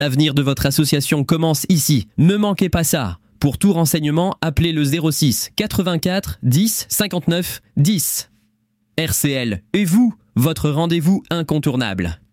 L'avenir de votre association commence ici. Ne manquez pas ça. Pour tout renseignement, appelez le 06 84 10 59 10. RCL et vous, votre rendez-vous incontournable.